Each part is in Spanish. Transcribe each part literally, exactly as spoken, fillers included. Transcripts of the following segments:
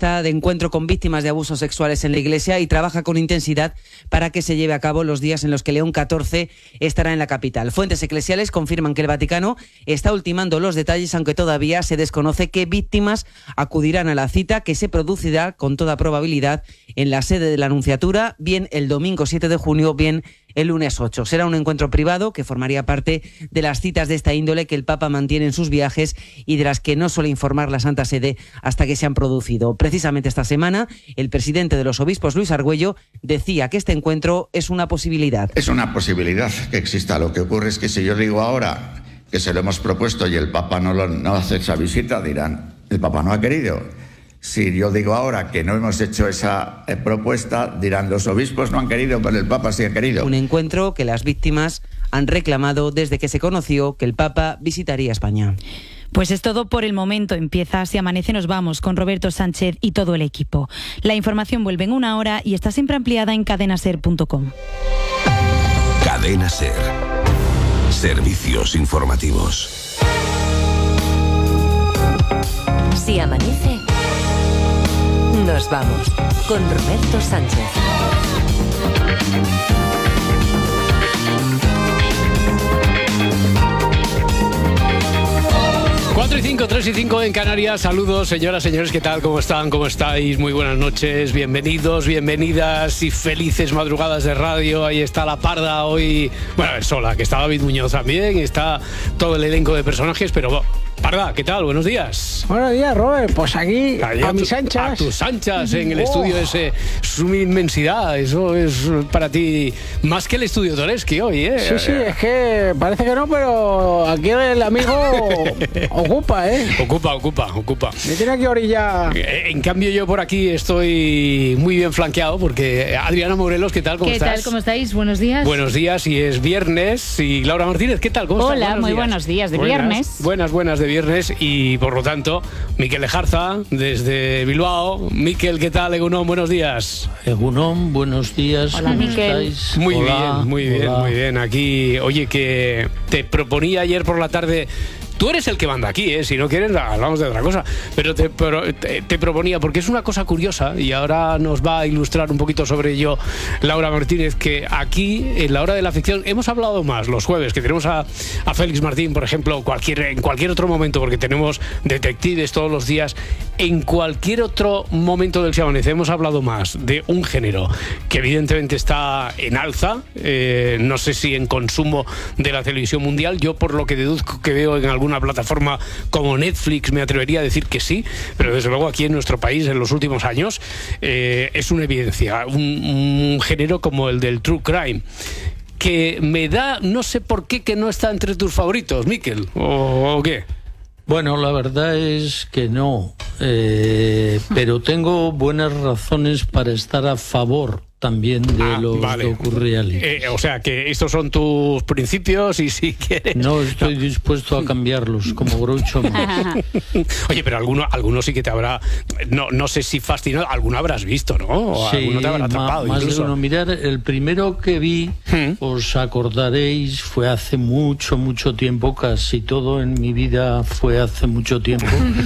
está de encuentro con víctimas de abusos sexuales en la Iglesia y trabaja con intensidad para que se lleve a cabo los días en los que León catorce estará en la capital. Fuentes eclesiales confirman que el Vaticano está ultimando los detalles, aunque todavía se desconoce qué víctimas acudirán a la cita, que se producirá con toda probabilidad en la sede de la Nunciatura, bien el domingo siete de junio, bien el lunes ocho. Será un encuentro privado que formaría parte de las citas de esta índole que el Papa mantiene en sus viajes y de las que no suele informar la Santa Sede hasta que se han producido. Precisamente esta semana, el presidente de los obispos, Luis Argüello, decía que este encuentro es una posibilidad. Es una posibilidad que exista. Lo que ocurre es que si yo digo ahora que se lo hemos propuesto y el Papa no, lo, no hace esa visita, dirán, el Papa no ha querido. Si yo digo ahora que no hemos hecho esa eh, propuesta, dirán los obispos no han querido, pero el Papa sí ha querido. Un encuentro que las víctimas han reclamado desde que se conoció que el Papa visitaría España. Pues es todo por el momento. Empieza Si Amanece, nos vamos con Roberto Sánchez y todo el equipo. La información vuelve en una hora y está siempre ampliada en cadena ser punto com. Cadena Ser. Servicios informativos. Si amanece, nos vamos con Roberto Sánchez. cuatro y cinco, tres y cinco en Canarias. Saludos, señoras, señores, ¿qué tal? ¿Cómo están? ¿Cómo estáis? Muy buenas noches, bienvenidos, bienvenidas y felices madrugadas de radio. Ahí está la parda hoy, bueno, a ver, sola, que está David Muñoz también, está todo el elenco de personajes, pero... Parda, ¿qué tal? Buenos días. Buenos días, Robert. Pues aquí, Ahí a, a mis tu, anchas. A tus anchas, en el oh. estudio ese, suma inmensidad. Eso es para ti más que el estudio Toreski hoy, ¿eh? Sí, sí, es que parece que no, pero aquí el amigo ocupa, ¿eh? Ocupa, ocupa, ocupa. Me tiene aquí orilla. En cambio, yo por aquí estoy muy bien flanqueado porque Adriana Morelos, ¿qué tal? ¿Cómo ¿Qué estás? ¿Qué tal? ¿Cómo estáis? Buenos días. Buenos días, y es viernes. Y Laura Martínez, ¿qué tal? ¿Cómo Hola, estás? Buenos muy días. buenos días de buenas, viernes. Buenas, buenas de viernes. Y por lo tanto, Miquel Lejarza, desde Bilbao. Miquel, ¿qué tal? Egunon, buenos días. Egunon, buenos días. Hola, ¿cómo Miquel. estáis? Muy Hola, bien, muy bien, hola. muy bien. Aquí, oye, que te proponía ayer por la tarde... Tú eres el que manda aquí, ¿eh? Si no quieres, hablamos de otra cosa. Pero te, pero te, te proponía, porque es una cosa curiosa, y ahora nos va a ilustrar un poquito sobre ello Laura Martínez, que aquí, en la hora de la ficción, hemos hablado más los jueves, que tenemos a, a Félix Martín, por ejemplo, cualquier, en cualquier otro momento, porque tenemos detectives todos los días. En cualquier otro momento del Si Amanece hemos hablado más de un género que evidentemente está en alza, eh, no sé si en consumo de la televisión mundial. Yo, por lo que deduzco que veo en alguna plataforma como Netflix, me atrevería a decir que sí, pero desde luego aquí en nuestro país en los últimos años eh, es una evidencia, un, un género como el del true crime, que me da, no sé por qué, que no está entre tus favoritos, Miquel, o, o qué. Bueno, la verdad es que no, eh, pero tengo buenas razones para estar a favor también de ah, los vale. docu-realities. Eh, o sea, que estos son tus principios y si quieres... No estoy no. dispuesto a cambiarlos, como Groucho Marx. Oye, pero alguno, alguno sí que te habrá... No, no sé si fascinado, alguno habrás visto, ¿no? O Sí, alguno te habrá atrapado más incluso. de uno. Mirar, el primero que vi, ¿Mm? os acordaréis, fue hace mucho, mucho tiempo, casi todo en mi vida fue hace mucho tiempo.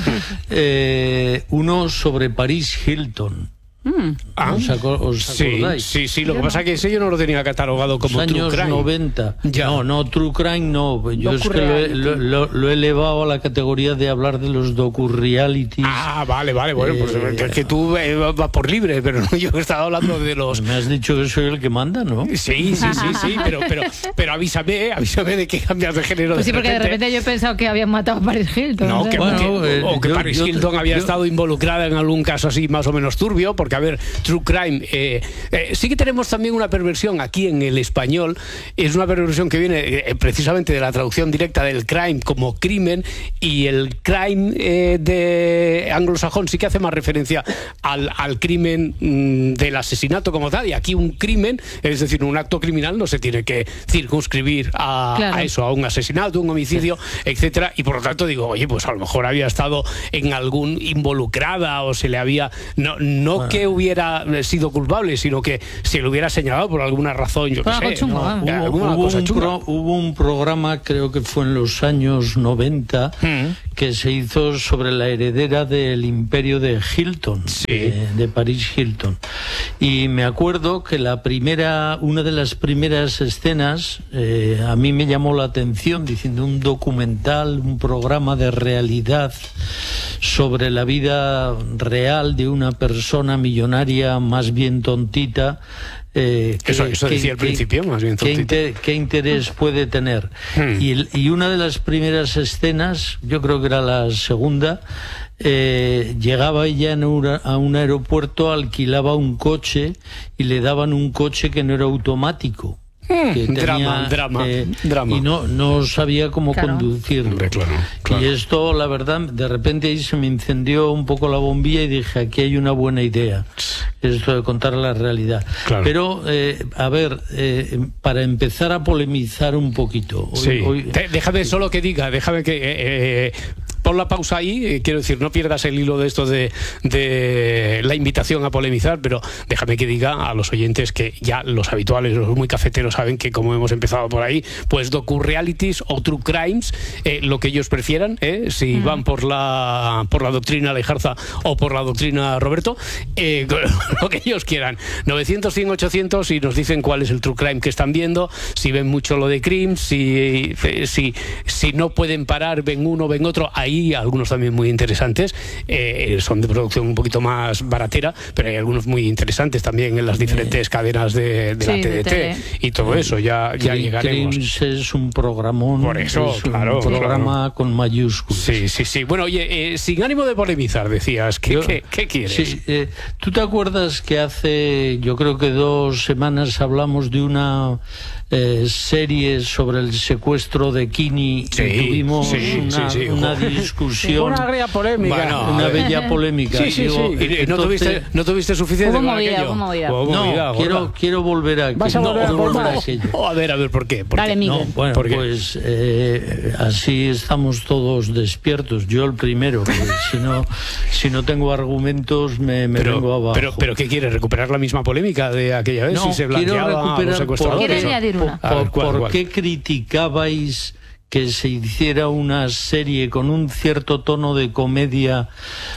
eh, uno sobre Paris Hilton. Mm. Ah, ¿Os, acor os sí, acordáis? sí, sí, lo que pasa es que ese yo no lo tenía catalogado como Los true años crime. noventa. Ya. No, no, True Crime no. Yo es que lo he, lo, lo- lo he elevado a la categoría de hablar de los docu-realities. Ah, vale, vale, bueno, Eh, pues es que tú eh, vas por libre, pero no, yo estaba hablando de los... Me has dicho que soy el que manda, ¿no? Sí, sí, sí, sí, pero, pero, pero avísame, avísame de que cambias de género. Pues sí, porque de repente yo he pensado que habían matado a Paris Hilton. No, sé. que, Bueno, que- eh, o que yo- Paris yo- Hilton había yo- estado involucrada en algún caso así más o menos turbio, porque a ver, True Crime, eh, eh, sí que tenemos también una perversión aquí en el español, es una perversión que viene eh, precisamente de la traducción directa del crime como crimen, y el crime eh, de anglosajón sí que hace más referencia al, al crimen mm, del asesinato como tal, y aquí un crimen, es decir, un acto criminal no se tiene que circunscribir a, Claro. a eso, a un asesinato, un homicidio, etcétera, y por lo tanto digo, oye, pues a lo mejor había estado en algún involucrada o se le había no no Bueno. que que hubiera sido culpable, sino que se le hubiera señalado por alguna razón, yo qué sé. chungo, ¿no? ¿eh? Alguna Hubo, cosa un chunga. pro- hubo un programa, creo que fue en los años noventa, Mm. que se hizo sobre la heredera del imperio de Hilton, Sí. de, de Paris Hilton. Y me acuerdo que la primera, una de las primeras escenas, eh, a mí me llamó la atención, diciendo un documental, un programa de realidad sobre la vida real de una persona millonaria, más bien tontita. Eh, Eso- eso decía al principio, más bien ¿qué, tontita. inter- qué interés puede tener? Hmm. Y, el- y una de las primeras escenas, yo creo que era la segunda, eh, llegaba ella en una- a un aeropuerto, alquilaba un coche y le daban un coche que no era automático. que drama, drama, eh, drama. Y no, no sabía cómo Claro. conducirlo. Hombre, claro, claro. Y esto, la verdad, de repente ahí se me incendió un poco la bombilla y dije, aquí hay una buena idea, esto de contar la realidad. Claro. Pero, eh, a ver, eh, para empezar a polemizar un poquito. Hoy- Sí. hoy- Te- déjame solo que diga, déjame que... eh, eh, pon la pausa ahí, eh, quiero decir, no pierdas el hilo de esto de, de la invitación a polemizar, pero déjame que diga a los oyentes que ya los habituales, los muy cafeteros saben que como hemos empezado por ahí, pues docu-realities o true crimes, eh, lo que ellos prefieran, eh, si Mm. van por la por la doctrina Lejarza o por la doctrina Roberto, eh, lo que ellos quieran. novecientos, cien, ochocientos y nos dicen cuál es el true crime que están viendo, si ven mucho lo de crimes, si, si, si no pueden parar, ven uno, ven otro, ahí algunos también muy interesantes, eh, son de producción un poquito más baratera, pero hay algunos muy interesantes también en las diferentes cadenas de, de Sí, la de T D T tele. y todo eso, ya, ya Cri- llegaremos. Crims es un programón, Por eso, es un claro, programa claro. con mayúsculas. Sí, sí, sí. Bueno, oye, eh, sin ánimo de polemizar, decías, ¿qué, Yo- qué, qué quieres? Sí, eh, ¿tú te acuerdas que hace, yo creo que dos semanas hablamos de una eh, serie sobre el secuestro de Kini Sí, y tuvimos sí, una, sí, sí. una Joder. discusión, Una agria polémica. Bueno, una a ver. bella polémica? Sí, sí, Digo, sí. ¿Y no, entonces- tuviste, ¿No tuviste suficiente Hubo con movida, aquello? hubo movida. Hubo No, movida, quiero, gorda. quiero volver a Vas a aquello. volver a No, por volver a más. aquello. Oh, a ver, a ver, ¿por qué? ¿Por Dale, qué? Miguel. No, bueno, ¿Por qué? pues eh, así estamos todos despiertos. Yo el primero, que si no, si no tengo argumentos me, me vengo Pero, abajo. pero, pero ¿qué quieres? ¿Recuperar la misma polémica de aquella vez? No, si se quiero blanqueaba a los recuperar secuestradores. ¿Quieres añadir una? A ver, ¿Por, ¿cuál, por cuál? qué criticabais que se hiciera una serie con un cierto tono de comedia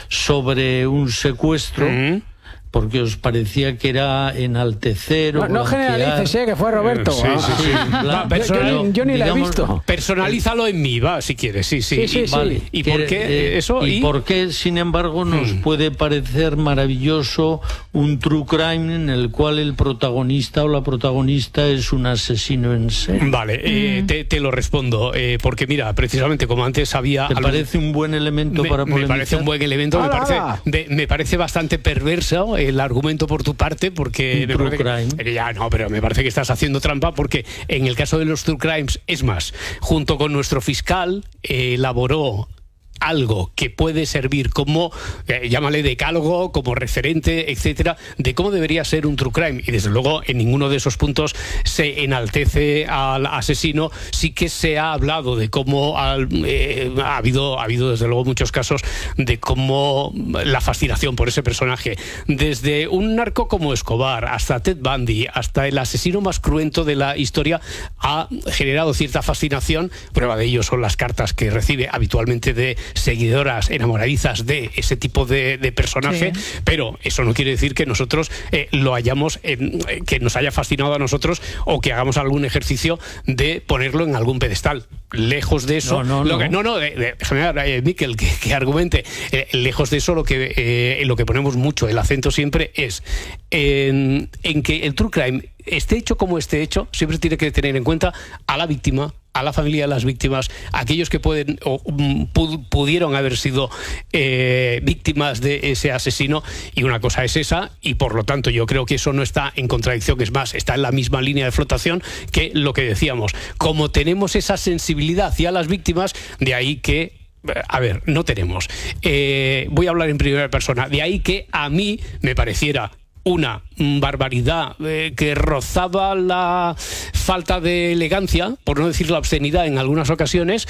sobre un secuestro? Mm. Porque os parecía que era enaltecer o No, no blanquear. generalices, eh, que fue Roberto. Sí, sí, sí. Ah, Va, yo- personal- yo, ni- yo ni la he digamos, visto. Personalízalo en mí, va, si quieres, sí, sí. Sí, sí, Y- sí. Vale. ¿Y Que, por qué eh, eso? ¿Y, Y- por qué, sin embargo, nos Hmm. puede parecer maravilloso un true crime en el cual el protagonista o la protagonista es un asesino en serie? Vale, eh, te, te lo respondo, eh, porque mira, precisamente como antes había... ¿Te algún- parece un buen elemento me, para me polemizar? parece un buen elemento, me ¡Hala, parece, hala! de- me parece bastante perverso el argumento por tu parte, porque Un me true parece que- crime. pero ya no, pero me parece que estás haciendo trampa, porque en el caso de los true crimes, es más, junto con nuestro fiscal, eh, elaboró algo que puede servir como, eh, llámale decálogo, como referente, etcétera, de cómo debería ser un true crime. Y desde luego en ninguno de esos puntos se enaltece al asesino. Sí que se ha hablado de cómo al- eh, ha habido ha habido desde luego muchos casos de cómo la fascinación por ese personaje, desde un narco como Escobar hasta Ted Bundy, hasta el asesino más cruento de la historia, ha generado cierta fascinación. Prueba de ello son las cartas que recibe habitualmente de seguidoras enamoradizas de ese tipo de, de personaje, Sí. pero eso no quiere decir que nosotros eh, lo hayamos, eh, que nos haya fascinado a nosotros o que hagamos algún ejercicio de ponerlo en algún pedestal. Lejos de eso, No, no, lo no. que, no, no, de- de- déjame ver, eh, Miquel, que, que argumente. Eh, lejos de eso, lo que eh, en lo que ponemos mucho el acento siempre es en, en que el true crime, esté hecho como esté hecho, siempre tiene que tener en cuenta a la víctima, a la familia de las víctimas, a aquellos que pueden o mm, pu- pudieron haber sido eh, víctimas de ese asesino, y una cosa es esa, y por lo tanto yo creo que eso no está en contradicción, es más, está en la misma línea de flotación que lo que decíamos. Como tenemos esa sensibilidad hacia las víctimas, de ahí que a ver, no tenemos. Eh, voy a hablar en primera persona. De ahí que a mí me pareciera una barbaridad eh, que rozaba la falta de elegancia, por no decir la obscenidad en algunas ocasiones,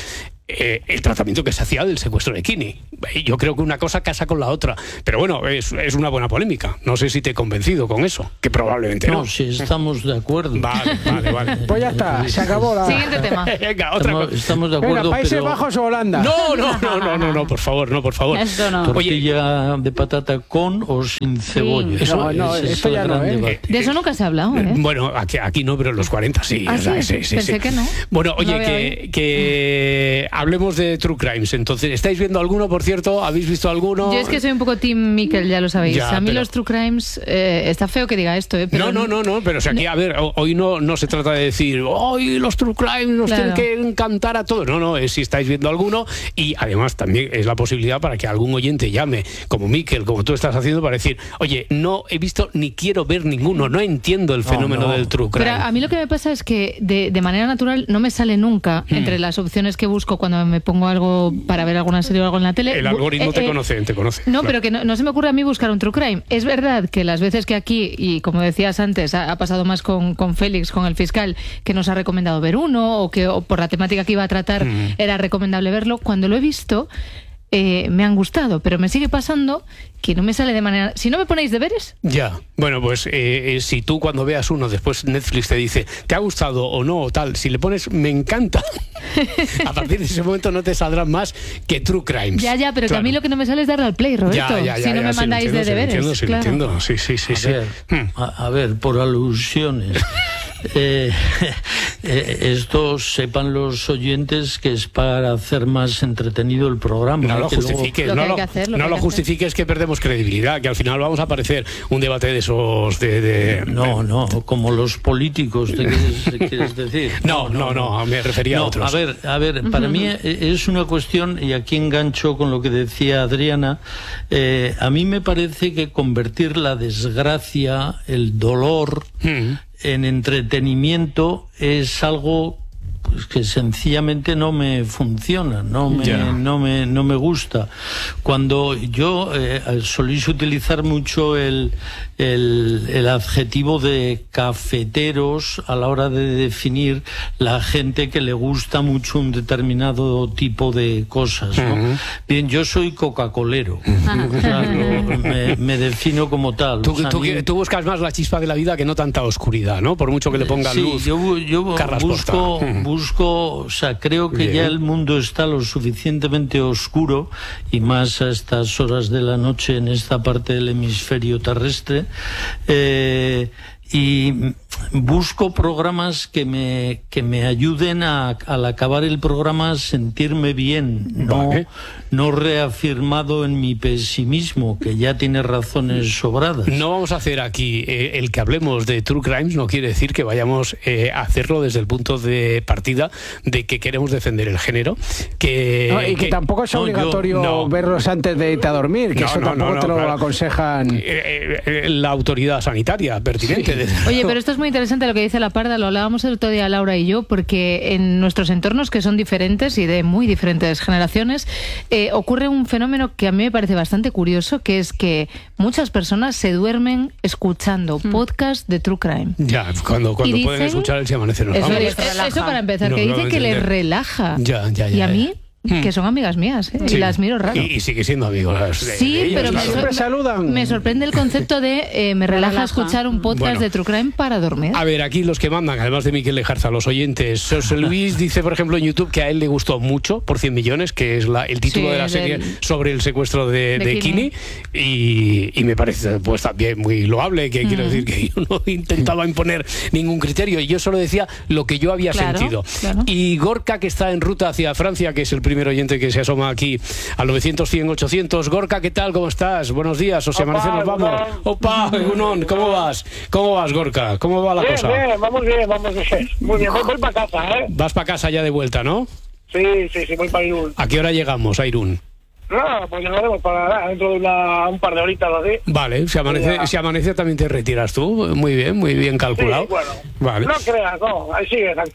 eh, el tratamiento que se hacía del secuestro de Kini. Yo creo que una cosa casa con la otra. Pero bueno, es, es una buena polémica. No sé si te he convencido con eso, que probablemente no. No, si estamos de acuerdo. Vale, vale, vale. Pues ya está, se acabó la... Siguiente tema. Venga, otra Estamos, cosa. estamos de acuerdo, Venga, Países pero Bajos o Holanda. No, no, no, no, no, no, por favor, no, por favor. Esto no. tortilla de patata con o sin cebolla. Sí. Eso- No, no, Ese es esto el ya no, gran ¿eh? debate. De eso nunca se ha hablado, ¿eh? Bueno, aquí, aquí no, pero en los cuarenta sí. Ah, o sea, sí, pensé que no. Bueno, oye, No había que, que hablemos de True Crimes. Entonces, ¿estáis viendo alguno, por cierto? ¿Habéis visto alguno? Yo es que soy un poco Team Mikel, ya lo sabéis. Ya, a mí pero- los True Crimes, eh, está feo que diga esto, ¿eh? Pero No, no, no, no, pero o sea, aquí, a ver, ho- hoy no, no se trata de decir, hoy los True Crimes nos Claro. tienen que encantar a todos. No, no, es si estáis viendo alguno, y además también es la posibilidad para que algún oyente llame, como Mikel, como tú estás haciendo, para decir, oye, no he visto ni quiero ver ninguno, no entiendo el fenómeno no. del True Crime. Pero a mí lo que me pasa es que de, de manera natural no me sale nunca Hmm. entre las opciones que busco cuando me pongo algo para ver alguna serie o algo en la tele. El bu- algoritmo eh, te eh, conoce, te conoce. No, Claro. pero que no, no se me ocurre a mí buscar un True Crime. Es verdad que las veces que aquí, y como decías antes, ha, ha pasado más con, con Félix, con el fiscal, que nos ha recomendado ver uno, o que o por la temática que iba a tratar Mm. era recomendable verlo, cuando lo he visto, eh, me han gustado, pero me sigue pasando que no me sale de manera... Si no me ponéis deberes, Ya, bueno, pues eh, eh, si tú cuando veas uno, después Netflix te dice, ¿te ha gustado o no o tal? Si le pones, me encanta, a partir de ese momento no te saldrán más que True Crimes. ya, ya, pero que a Claro. mí lo que no me sale es darle al play, Roberto. Ya, ya, ya, si no ya, me sí, lo mandáis entiendo, de sí, lo deberes. entiendo, sí, lo claro. entiendo. Sí, sí, sí, A sí. ver, Hmm. a, a ver, por alusiones. Eh, eh, esto sepan los oyentes que es para hacer más entretenido el programa. No ¿eh? lo Que luego- justifiques, Lo que no hay lo, que hacer, lo no que lo hay que justifiques que perdemos credibilidad, que al final vamos a parecer un debate de esos de... de- No, no, como los políticos, ¿te quieres, quieres decir? No, no, no, me refería a No, otros. a ver, a ver, para mí es una cuestión, y aquí engancho con lo que decía Adriana, eh, a mí me parece que convertir la desgracia, el dolor, Hmm. en entretenimiento es algo pues, que sencillamente no me funciona, no me, Ya. no me, no me gusta. Cuando yo eh, solís utilizar mucho el, el, el adjetivo de cafeteros a la hora de definir la gente que le gusta mucho un determinado tipo de cosas, ¿no? Ujú. Bien, yo soy coca-colero, o sea, lo- me, me defino como tal. Tú, O sea, tú a mí- que- tú buscas más la chispa de la vida que no tanta oscuridad, ¿no? Por mucho que le ponga Sí, luz. yo, bu- yo Carlas busco, Porta. Mm. busco, o sea, creo que Bien. ya el mundo está lo suficientemente oscuro, y más a estas horas de la noche en esta parte del hemisferio terrestre, eh, y busco programas que me, que me ayuden a, al acabar el programa, sentirme bien, no, Vale. no reafirmado en mi pesimismo, que ya tiene razones sobradas. No vamos a hacer aquí eh, el que hablemos de True Crimes, no quiere decir que vayamos eh, a hacerlo desde el punto de partida de que queremos defender el género. Que, No, y que, tampoco es no, yo- obligatorio no. verlos antes de irte a dormir, que No, eso no, tampoco no, no, te lo claro. aconsejan. Eh, eh, eh, la autoridad sanitaria pertinente. desde Oye, luego. pero esto es muy interesante lo que dice la Parda, lo hablábamos el otro día Laura y yo, porque en nuestros entornos, que son diferentes y de muy diferentes generaciones, eh, ocurre un fenómeno que a mí me parece bastante curioso, que es que muchas personas se duermen escuchando podcasts de True Crime. Ya, cuando, cuando Y pueden dicen- escuchar el Si Amanece Nos Eso, Vamos. es- eso para empezar, No, que no dicen lo que les entiendo. relaja. Ya, ya, ya, y a ya. mí, Hmm. que son amigas mías, ¿eh? Sí. y las miro raro. Y, y sigue siendo amigos. de- Sí, de ellas, pero me, claro. Siempre sor- saludan. me sorprende el concepto de eh, me relaja, relaja. escuchar un podcast Bueno. de True Crime para dormir. A ver, aquí los que mandan, además de Miquel Lejarza, los oyentes. José Luis dice, por ejemplo, en YouTube que a él le gustó mucho, por cien millones, que es la, el título Sí, de la del- serie sobre el secuestro de, de de Kini. Kini. Y, y me parece pues también muy loable, que quiero decir que yo no intentaba imponer ningún criterio, y yo solo decía lo que yo había Claro, sentido. claro. Y Gorka, que está en ruta hacia Francia, que es el primer oyente que se asoma aquí al novecientos, cien, ochocientos. Gorka, ¿qué tal? ¿Cómo estás? Buenos días, o si Opa, amanece nos vamos. Egunon. Opa, Egunon, ¿cómo vas? ¿Cómo vas, Gorka? ¿Cómo va la Bien, cosa? bien, vamos bien, vamos bien. Muy bien, voy, voy para casa, ¿eh? Vas para casa ya de vuelta, ¿no? Sí, sí, sí, voy para Irún. ¿A qué hora llegamos a Irún? No, pues llegaremos para dentro de una, un par de horitas o así. Vale, si amanece, Ya. si amanece también te retiras tú. Muy bien, muy bien calculado. Sí, bueno, Vale. no creas, no, ahí sigues activo.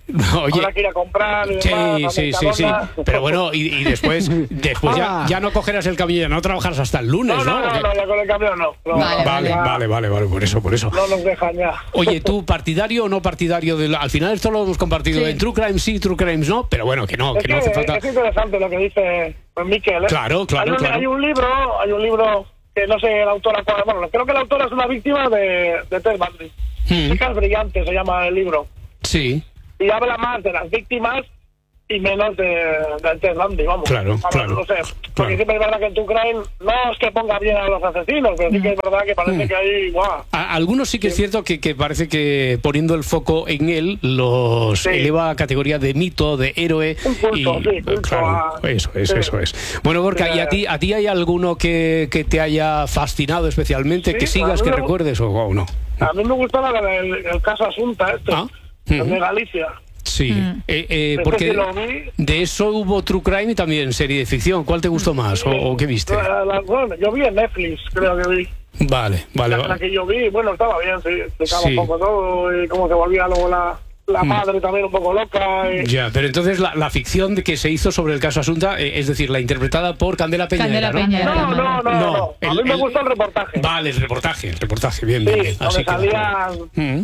Oye, habrá que ir a comprar. Y sí, demás, sí, sí, sí. Pero bueno, y, y después, después ya, ya no cogerás el camión, ya no trabajarás hasta el lunes, ¿no? No, no, no, no, ya con el camión no. no vale, vale, ya, vale, vale, vale, por eso, por eso. No nos dejan ya. Oye, ¿tú partidario o no partidario? De la, al final esto lo hemos compartido sí. en True Crime sí, True Crimes no, pero bueno, que no, es que, que no hace falta. Es interesante lo que dice pues, Miquel, ¿eh? Claro, claro, hay un, claro. Hay un libro, hay un libro que no sé la autora, bueno, creo que la autora es una víctima de, de Ted Bundy. Hmm. Chicas brillantes se llama el libro. Sí. Y habla más de las víctimas y menos de, de Ted Bundy, vamos. Claro, vamos, claro. No sé, porque claro. siempre es verdad que en True Crime no es que ponga bien a los asesinos, pero sí que es verdad que parece mm. que hay... ¡Wow! A, algunos sí que sí. es cierto que, que parece que poniendo el foco en él los sí. eleva a categoría de mito, de héroe. Un culto, y, sí, culto claro, a... eso es, sí. eso es. Bueno, Gorka, sí. ¿y a ti, a ti hay alguno que, que te haya fascinado especialmente, sí, que sigas, que me... recuerdes o, o no? A mí me gustaba el, el caso Asunta, este, ¿Ah? el de Galicia. Sí, mm. eh, eh, porque de eso hubo True Crime y también serie de ficción. ¿Cuál te gustó más sí, o, o qué viste? La, la, bueno, yo vi en Netflix, creo que vi. Vale, vale. La, vale. la que yo vi, bueno, estaba bien, sí, explicaba sí. un poco todo y cómo se volvía luego la... La madre mm. también un poco loca. Y... Ya, pero entonces la, la ficción de que se hizo sobre el caso Asunta, eh, es decir, la interpretada por Candela Peña. Candela era, ¿no? Peña. No, no, no, no, no. El, a mí me el... gustó el reportaje. Vale, el reportaje, el reportaje, bien, sí, bien. bien. Donde Así salían que... mm.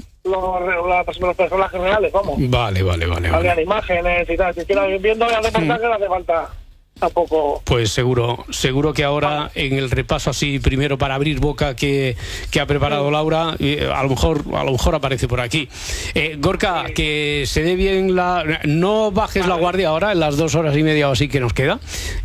los, los personajes reales, vamos. Vale, vale, vale. Salían vale. imágenes y tal. Si quieres viendo el reportaje mm. no hace falta... Tampoco. Pues seguro, seguro que ahora en el repaso así primero para abrir boca que, que ha preparado Laura, eh, a lo mejor, a lo mejor aparece por aquí. Eh, Gorka, que se dé bien la, no bajes vale. la guardia ahora en las dos horas y media o así que nos queda,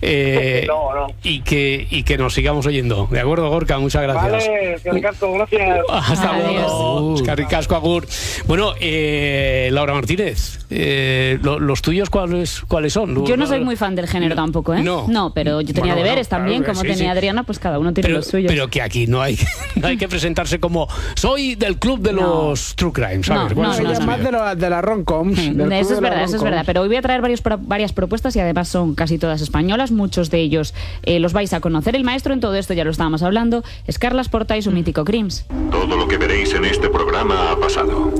eh, no, no. y que y que nos sigamos oyendo. De acuerdo, Gorka, muchas gracias. Vale, Carricasco, gracias. Hasta luego. Carricasco, agur. Bueno, eh, Laura Martínez, eh, lo, los tuyos cuáles cuáles son. Yo no soy muy fan del género tampoco. ¿Eh? No. no, pero yo tenía bueno, deberes bueno, también, claro, como sí, tenía sí. Adriana, pues cada uno tiene pero, los suyos. Pero que aquí no hay, no hay que presentarse como soy del club de no. los True Crime, ¿sabes? No, bueno, no, no, no, más de, lo, de las rom-coms. Mm, eso es verdad, eso es verdad. Pero hoy voy a traer varios, varias propuestas y además son casi todas españolas. Muchos de ellos eh, los vais a conocer. El maestro en todo esto, ya lo estábamos hablando, es Carles Porta y su mm. mítico Crims. Todo lo que veréis en este programa ha pasado.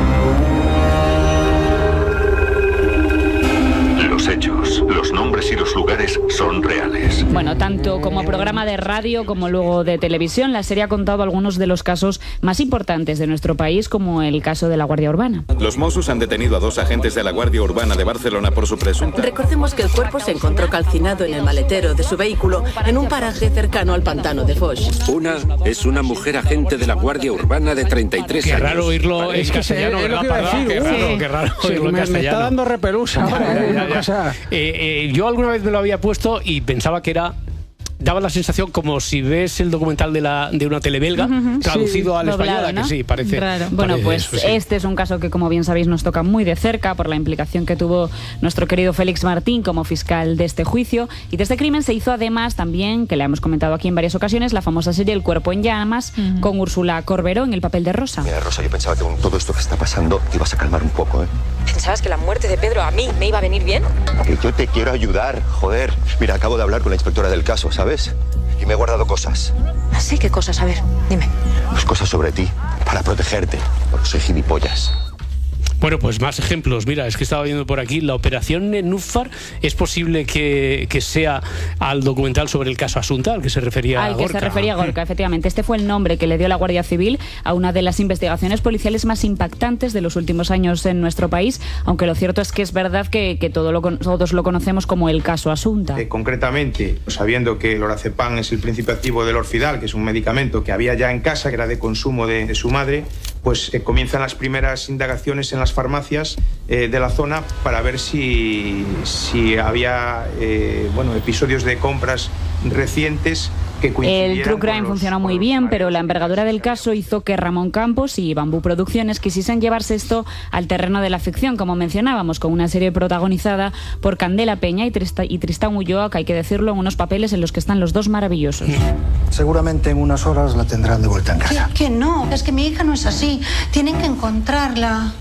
Los hechos, los nombres y los lugares son reales. Bueno, tanto como programa de radio como luego de televisión, la serie ha contado algunos de los casos más importantes de nuestro país, como el caso de la Guardia Urbana. Los Mossos han detenido a dos agentes de la Guardia Urbana de Barcelona por su presunta... Recordemos que el cuerpo se encontró calcinado en el maletero de su vehículo en un paraje cercano al pantano de Foix. Una es una mujer agente de la Guardia Urbana de treinta y tres qué años. Qué raro oírlo en castellano, es, es ¿verdad? Decir, qué raro, sí. qué raro sí, oírlo en me, castellano. Me está dando repelús ahora, ya, ya, ya, ya. Cosa... Eh, eh, yo alguna vez me lo había puesto y pensaba que era... daba la sensación como si ves el documental de la de una telebelga uh-huh. traducido sí, al doblado, español, ¿no? que sí, parece. Raro. Bueno, parece pues eso, sí. este es un caso que, como bien sabéis, nos toca muy de cerca por la implicación que tuvo nuestro querido Félix Martín como fiscal de este juicio. Y de este crimen se hizo además también, que le hemos comentado aquí en varias ocasiones, la famosa serie El cuerpo en llamas, uh-huh. con Úrsula Corberó en el papel de Rosa. Mira, Rosa, yo pensaba que con todo esto que está pasando te ibas a calmar un poco, ¿eh? ¿Pensabas que la muerte de Pedro a mí me iba a venir bien? Que yo te quiero ayudar, joder. Mira, acabo de hablar con la inspectora del caso, ¿sabes? Y me he guardado cosas. ¿Así? ¿Qué cosas? A ver, dime. Pues cosas sobre ti, para protegerte, porque soy gilipollas. Bueno, pues más ejemplos. Mira, es que estaba viendo por aquí la operación Nenúfar. Es posible que, que sea al documental sobre el caso Asunta, al que se refería al Gorka. Al que se refería Gorka, efectivamente. Este fue el nombre que le dio la Guardia Civil a una de las investigaciones policiales más impactantes de los últimos años en nuestro país, aunque lo cierto es que es verdad que, que todo lo, todos lo conocemos como el caso Asunta. Eh, concretamente, sabiendo que el lorazepam es el principio activo del Orfidal, que es un medicamento que había ya en casa, que era de consumo de, de su madre, pues eh, comienzan las primeras indagaciones en las farmacias eh, de la zona para ver si, si había eh, bueno, episodios de compras recientes que coincidieran. El True Crime funcionó muy bien, pero la envergadura del caso hizo que Ramón Campos y Bambú Producciones quisiesen llevarse esto al terreno de la ficción, como mencionábamos, con una serie protagonizada por Candela Peña y, Trista, y Tristán Ulloa, que hay que decirlo, en unos papeles en los que están los dos maravillosos. Seguramente en unas horas la tendrán de vuelta en casa. Que, que no, es que mi hija no es así. Tienen que encontrarla.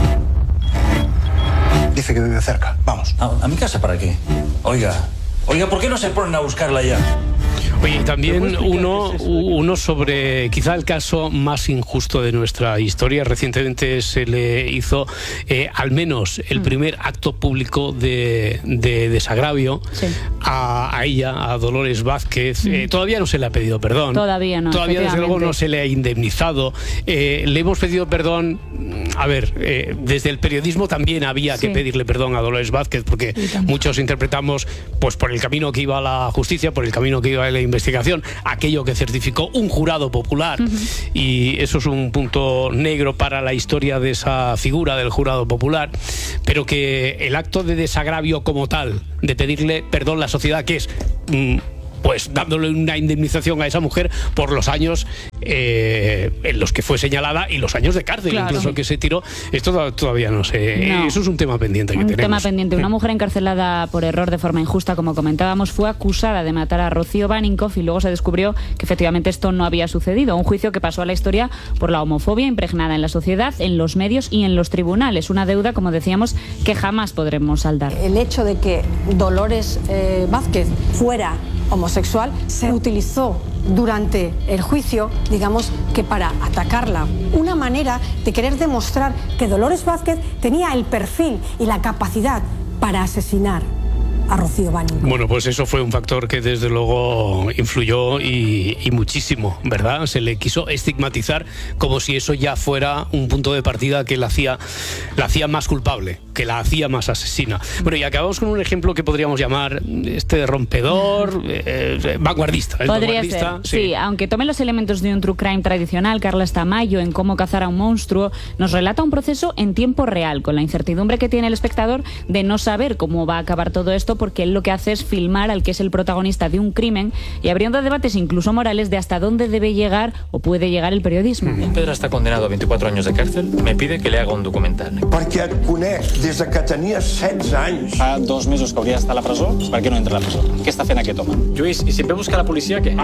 Dice que vive cerca. Vamos. ¿A, a mi casa para qué? Oiga, oiga, ¿por qué no se ponen a buscarla ya? Oye, y también uno, uno sobre quizá el caso más injusto de nuestra historia. Recientemente se le hizo eh, al menos el primer acto público de, de desagravio sí. a, a ella, a Dolores Vázquez. Mm. Eh, todavía no se le ha pedido perdón. Todavía no. Todavía desde luego no se le ha indemnizado. Eh, le hemos pedido perdón. A ver, eh, desde el periodismo también había sí. que pedirle perdón a Dolores Vázquez, porque muchos interpretamos, pues por el camino que iba a la justicia, por el camino que iba a la investigación, aquello que certificó un jurado popular. Uh-huh. Y eso es un punto negro para la historia de esa figura del jurado popular, pero que el acto de desagravio como tal, de pedirle perdón a la sociedad, que es mmm, pues dándole una indemnización a esa mujer por los años eh, en los que fue señalada y los años de cárcel, claro, incluso que se tiró, esto todavía no sé. No. Eso es un tema pendiente que un tenemos. Un tema pendiente. Una mujer encarcelada por error de forma injusta, como comentábamos, fue acusada de matar a Rocío Baninkoff y luego se descubrió que efectivamente esto no había sucedido. Un juicio que pasó a la historia por la homofobia impregnada en la sociedad, en los medios y en los tribunales. Una deuda, como decíamos, que jamás podremos saldar. El hecho de que Dolores eh, Vázquez fuera homosexual se utilizó durante el juicio, digamos, que para atacarla. Una manera de querer demostrar que Dolores Vázquez tenía el perfil y la capacidad para asesinar a Rocío Baninkoff. Bueno, pues eso fue un factor que desde luego influyó y, y muchísimo, ¿verdad? Se le quiso estigmatizar como si eso ya fuera un punto de partida que la hacía, la hacía más culpable, que la hacía más asesina. Bueno, y acabamos con un ejemplo que podríamos llamar este rompedor, eh, vanguardista. ¿eh? Podría vanguardista, ser, sí. sí. Aunque tome los elementos de un true crime tradicional, Carlas Tamayo, en Cómo cazar a un monstruo, nos relata un proceso en tiempo real, con la incertidumbre que tiene el espectador de no saber cómo va a acabar todo esto, porque él lo que hace es filmar al que es el protagonista de un crimen y abriendo debates incluso morales de hasta dónde debe llegar o puede llegar el periodismo. Pedro está condenado a veinticuatro años de cárcel. Me pide que le haga un documental. Perquè et conec des que tenia setze anys. Fa dos mesos que hauria d'estar a la presó. Per què no entra a la presó? Què està fent aquest home? Lluís, ¿y siempre busca la policía qué?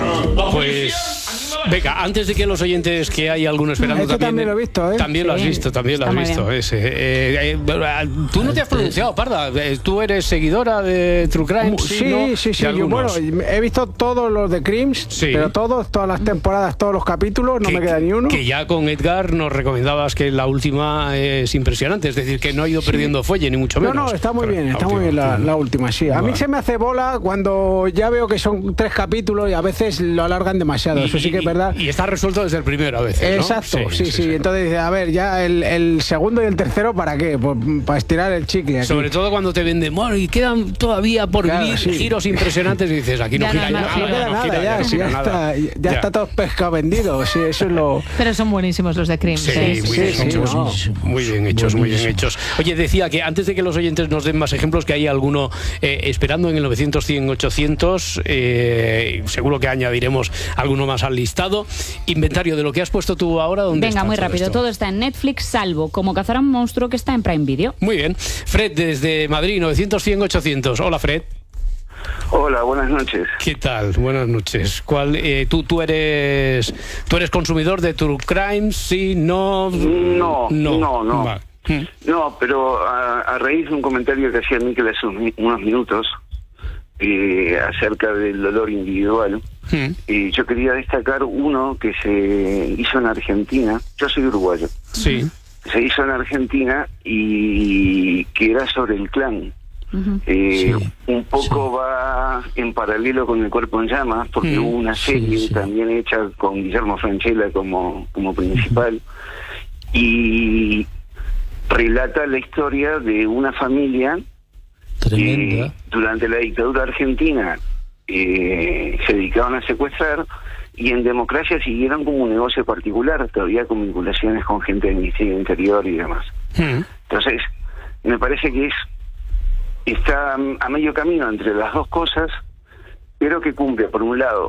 Pues... Venga, antes de que los oyentes, que hay alguno esperando Esto también... también lo he visto, ¿eh? También lo has sí. visto, también Está lo has visto. Ese. Eh, eh, tú no te has pronunciado, Parda. Tú eres seguidora de True Crime. Sí, sí, ¿no? sí, sí. Yo, bueno, he visto todos los de Crimes, sí. pero todos, todas las temporadas, todos los capítulos, no que, me queda ni uno. Que ya con Edgar nos recomendabas que la última es impresionante, es decir, que no ha ido perdiendo sí. fuelle, ni mucho menos. No, no, está muy pero bien, está muy bien la, la última, sí. A vale. mí se me hace bola cuando ya veo que son tres capítulos y a veces lo alargan demasiado, y, eso sí que es verdad. Y está resuelto desde el primero a veces, ¿no? Exacto, sí, sí. sí, sí. Entonces dice, a ver, ya el, el segundo y el tercero, ¿para qué? Pues, para estirar el chicle aquí. Sobre todo cuando te venden, bueno, y quedan todavía por claro, vivir sí. giros impresionantes y dices, aquí no ya gira no, ya, no, nada, no queda no nada, gira, ya, ya, no sí, gira ya, nada. está, ya, ya está todo pescado vendido, sí, eso es lo... Pero son buenísimos los de Crimes. Sí, sí, muy, sí, bien sí, hechos, no. muy bien hechos, muy bien hechos. Oye, decía que antes de que los oyentes nos den más ejemplos, que hay alguno eh, esperando en el novecientos, cien, ochocientos, eh, seguro que añadiremos alguno más al listado. Inventario de lo que has puesto tú ahora, ¿dónde Venga, está muy todo rápido, esto? todo está en Netflix, salvo Cómo cazar a un monstruo, que está en Prime Video. Muy bien. Fred, desde Madrid, novecientos, cien, ochocientos. Hola, Fred. Hola, buenas noches. ¿Qué tal? Buenas noches. ¿Cuál, eh, tú, tú eres tú eres consumidor de True Crime? Sí, no. No, no, no. No, vale. no pero a, a raíz de un comentario que hacía Miquel hace unos minutos eh, acerca del dolor individual, hmm. eh, yo quería destacar uno que se hizo en Argentina. Yo soy uruguayo. Sí. Se hizo en Argentina y que era sobre el clan. Uh-huh. eh, sí, un poco sí. va en paralelo con El cuerpo en llamas, porque mm, hubo una serie sí, sí. también hecha con Guillermo Francella como, como principal, uh-huh. y relata la historia de una familia que eh, durante la dictadura argentina eh, se dedicaban a secuestrar, y en democracia siguieron como un negocio particular, todavía con vinculaciones con gente del Ministerio del Interior y demás. Uh-huh. Entonces, me parece que es está a medio camino entre las dos cosas, pero que cumple, por un lado,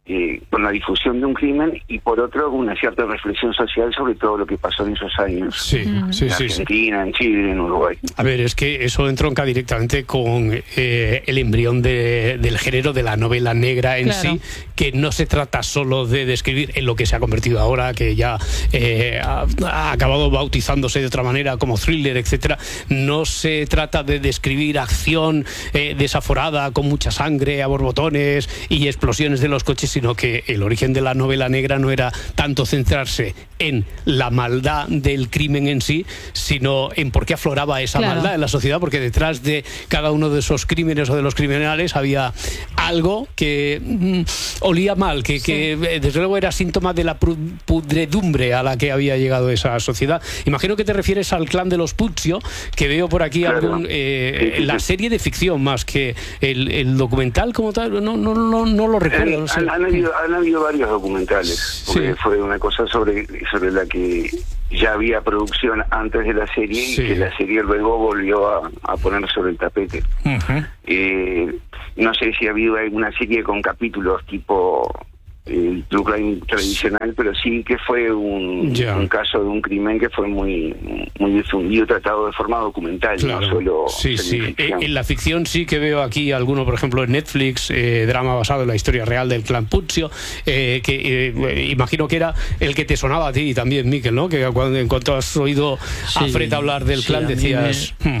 eh, con la difusión de un crimen, y por otro una cierta reflexión social sobre todo lo que pasó en esos años. Sí, en sí, sí, Argentina, sí. en Chile, en Uruguay. A ver, es que eso entronca directamente con eh, el embrión de, del género de la novela negra en Claro. sí, que no se trata solo de describir en lo que se ha convertido ahora, que ya eh, ha, ha acabado bautizándose de otra manera como thriller, etcétera. No se trata de describir acción eh, desaforada con mucha sangre a borbotones y explosiones de los coches, sino que el origen de la novela negra no era tanto centrarse en la maldad del crimen en sí, sino en por qué afloraba esa Claro. maldad en la sociedad, porque detrás de cada uno de esos crímenes o de los criminales había algo que mm, olía mal, que, Sí. que eh, desde luego era síntoma de la pru- pudredumbre a la que había llegado esa sociedad. Imagino que te refieres al clan de los Puccio, que veo por aquí Claro. algún eh, Sí, sí, la sí. serie de ficción más que el, el documental como tal, no, no, no, no lo recuerdo. Han, No sé. han- han habido, han habido varios documentales, porque Sí. fue una cosa sobre, sobre la que ya había producción antes de la serie Sí. y que la serie luego volvió a, a poner sobre el tapete. Ujú. Eh, no sé si ha habido alguna serie con capítulos tipo el True Crime tradicional, pero sí que fue un, Ya. un caso de un crimen que fue muy muy difundido, tratado de forma documental, Claro. no solo Sí, sí. semificción. Eh, En la ficción sí que veo aquí alguno, por ejemplo, en Netflix, eh, drama basado en la historia real del clan Puccio, eh, que eh, imagino que era el que te sonaba a ti también, Miquel, ¿no? Que cuando, en cuanto has oído a Sí, Fred hablar del sí, clan a mí decías... me- "Hmm".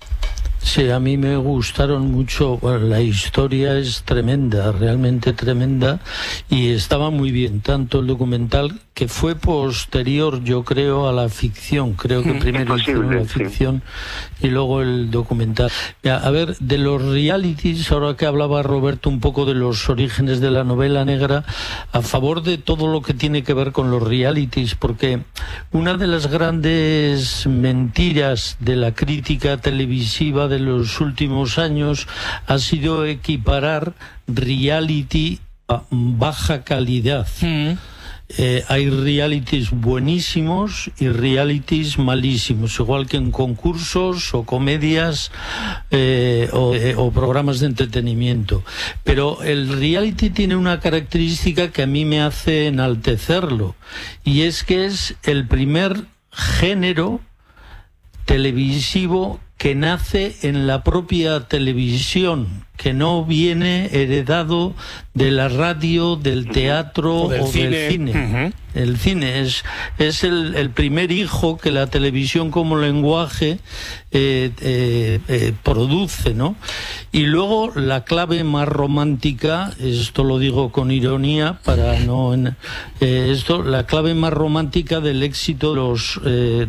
Sí, a mí me gustaron mucho. Bueno, la historia es tremenda, realmente tremenda, y estaba muy bien, tanto el documental, que fue posterior, yo creo, a la ficción. Creo que Mm, primero es hicieron posible, la sí. ficción y luego el documental. Mira, a ver, de los realities, ahora que hablaba Roberto un poco de los orígenes de la novela negra, a favor de todo lo que tiene que ver con los realities, porque una de las grandes mentiras de la crítica televisiva de los últimos años ha sido equiparar reality a baja calidad. Eh, hay realities buenísimos y realities malísimos, igual que en concursos o comedias eh, o, eh, o programas de entretenimiento. Pero el reality tiene una característica que a mí me hace enaltecerlo, y es que es el primer género televisivo que nace en la propia televisión, que no viene heredado de la radio, del teatro O del o cine. del cine. Ujú. El cine es, es el, el primer hijo que la televisión como lenguaje eh, eh, eh, produce, ¿no? Y luego la clave más romántica, esto lo digo con ironía para no... en- eh, esto, la clave más romántica del éxito de los eh,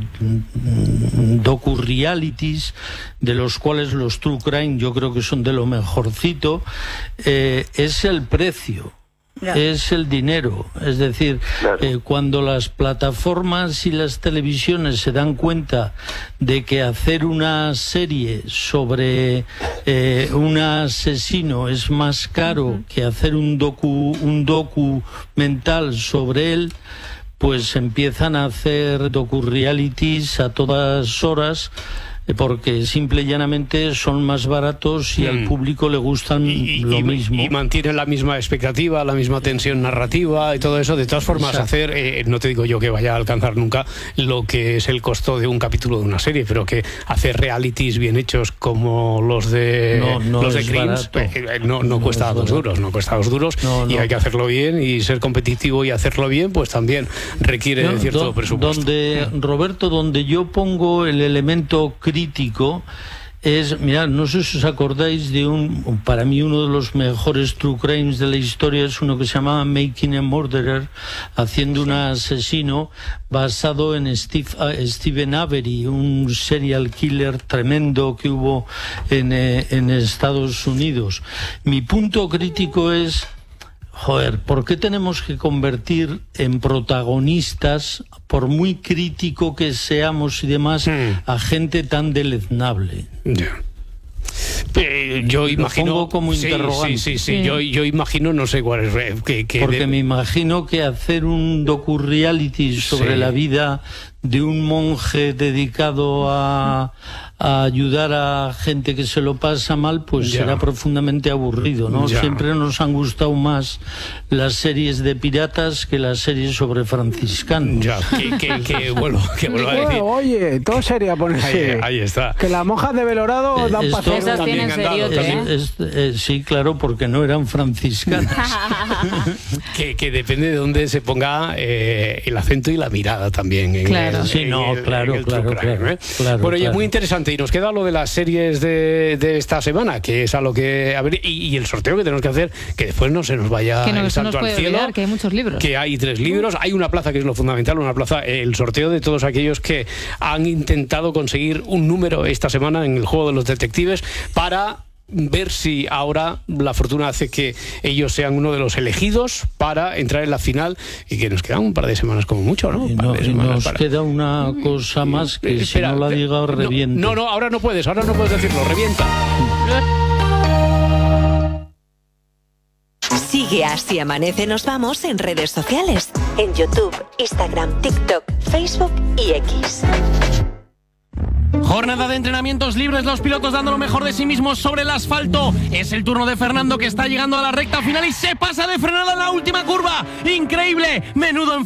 docu-realities, de los cuales los True Crime yo creo que son de lo mejorcito, eh, es el precio. Ya. Es el dinero, es decir, eh, cuando las plataformas y las televisiones se dan cuenta de que hacer una serie sobre eh, un asesino es más caro que hacer un docu un documental sobre él, pues empiezan a hacer docu-realities a todas horas, eh, porque simple y llanamente son más baratos y al público le gustan lo y, mismo. y mantienen la misma expectativa, la misma tensión narrativa y todo eso. De todas formas, Exacto. hacer, eh, no te digo yo que vaya a alcanzar nunca lo que es el costo de un capítulo de una serie, pero que hacer realities bien hechos como los de No, no los de es Crims, barato. eh, no, no, No cuesta es dos barato. duros, no cuesta dos duros, No, y no. hay que hacerlo bien y ser competitivo y hacerlo bien, pues también requiere No, cierto do- presupuesto. Donde, Roberto, donde yo pongo el elemento crítico es, mirad, no sé si os acordáis de un, para mí uno de los mejores true crimes de la historia es uno que se llamaba Making a Murderer, haciendo un asesino, basado en Steve, uh, Stephen Avery, un serial killer tremendo que hubo en, eh, en Estados Unidos. Mi punto crítico es, joder, ¿por qué tenemos que convertir en protagonistas, por muy crítico que seamos y demás, a gente tan deleznable? Ya. Eh, yo Lo imagino pongo como sí, interrogante. sí, sí, sí. Yo, yo imagino, no sé cuál es, eh, que, que Porque de- me imagino que hacer un docu-reality sobre Sí. la vida de un monje dedicado a, a ayudar a gente que se lo pasa mal, pues ya. será profundamente aburrido, ¿no? Ya. Siempre nos han gustado más las series de piratas que las series sobre franciscanos. Ya, que, que, que, bueno, que vuelvo a decir. Bueno, oye, todo sería ponerse. Ahí, ahí está. Que las monjas de Belorado dan Esto, paseo. Esas tienen seriote, ¿eh? Es, eh, sí, claro, porque no eran franciscanas. que, que depende de dónde se ponga eh, el acento y la mirada también. En claro. El, sí, en no, el, claro, en el claro, crime, claro, ¿eh? claro. Bueno, y claro. es muy interesante. Y nos queda lo de las series de, de esta semana, que es a lo que... A ver, y, y el sorteo que tenemos que hacer, que después no se nos vaya que no, el salto nos puede al cielo. Olvidar, que hay muchos libros. Que hay tres libros. Hay una plaza que es lo fundamental, una plaza, el sorteo de todos aquellos que han intentado conseguir un número esta semana en el juego de los detectives para ver si ahora la fortuna hace que ellos sean uno de los elegidos para entrar en la final, y que nos quedan un par de semanas como mucho, ¿no? Y, no, y nos para... queda una cosa más que Espera, si no la diga revienta. No, no, ahora no puedes, ahora no puedes decirlo, revienta. Sigue a Así Amanece Nos Vamos en redes sociales, en YouTube, Instagram, TikTok, Facebook y X. Jornada de entrenamientos libres, los pilotos dando lo mejor de sí mismos sobre el asfalto. Es el turno de Fernando, que está llegando a la recta final y se pasa de frenada en la última curva. ¡Increíble! Menudo